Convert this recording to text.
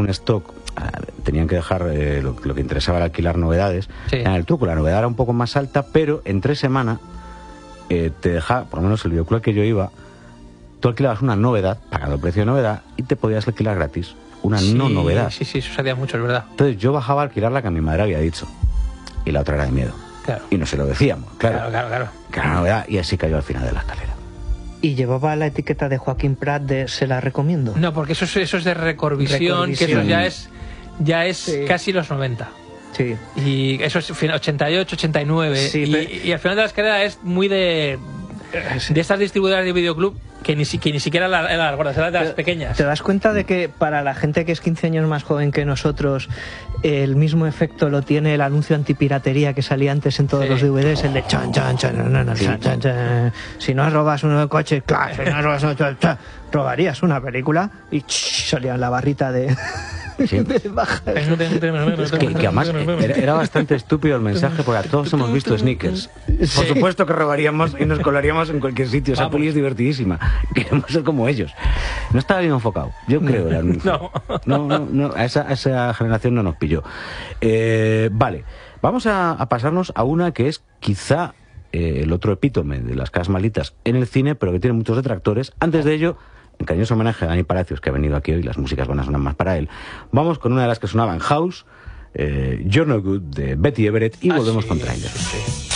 un stock, tenían que dejar lo que interesaba era alquilar novedades. Sí. En el truco, la novedad era un poco más alta, pero en 3 semanas te dejaba, por lo menos el videoclub al que yo iba, tú alquilabas una novedad, pagando el precio de novedad, y te podías alquilar gratis una no novedad. Sí, eso se hacía mucho, es verdad. Entonces yo bajaba a alquilar la que a mi madre había dicho, y la otra era de miedo. Claro. Y no se lo decíamos, claro. Que era una novedad, y así cayó al final de la escalera. Y llevaba la etiqueta de Joaquín Prat de se la recomiendo. No, porque eso es de Recorvisión, que eso ya es Sí. casi los 90. Sí. Y eso es 88, 89. Sí, y al final de la escalera es muy de estas distribuidoras de videoclub que ni siquiera las gordas, eran de las pequeñas. ¿Te das cuenta de que para la gente que es 15 años más joven que nosotros, el mismo efecto lo tiene el anuncio antipiratería que salía antes en todos los DVDs, el de chan, chan, chan, chan, chan, chan. Si no robas un coche, claro, si no robas robarías una película y salía la barrita de... Sí. que además era bastante estúpido el mensaje, porque a todos hemos visto Sneakers. Por supuesto que robaríamos y nos colaríamos en cualquier sitio. Esa peli es divertidísima. Queremos ser como ellos. No estaba bien enfocado, yo creo, el anuncio. No, a esa generación no nos pilló. Vale, vamos a pasarnos a una que es quizá el otro epítome de las casas malditas en el cine, pero que tiene muchos detractores. Antes de ello, en cariñoso homenaje a Dani Palacios, que ha venido aquí hoy, las músicas van a sonar más para él, vamos con una de las que sonaba en House, You're No Good, de Betty Everett, y volvemos con Trailers.